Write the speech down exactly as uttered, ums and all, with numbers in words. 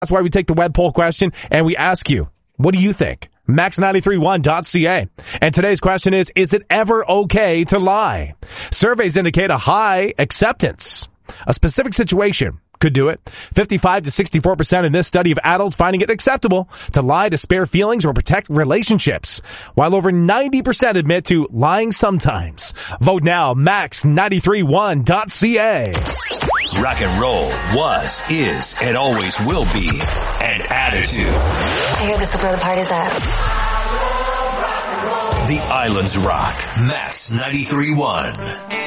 That's why we take the web poll question and we ask you, what do you think? max nine three one dot c a. And today's question is, is it ever okay to lie? Surveys indicate a high acceptance. A specific situation could do it. fifty-five to sixty-four percent in this study of adults finding it acceptable to lie to spare feelings or protect relationships, while over ninety percent admit to lying sometimes. Vote now, max nine three one dot c a. Rock and roll was, is, and always will be an attitude. I hear this is where the party's at. The Islands Rock, Max ninety-three point one.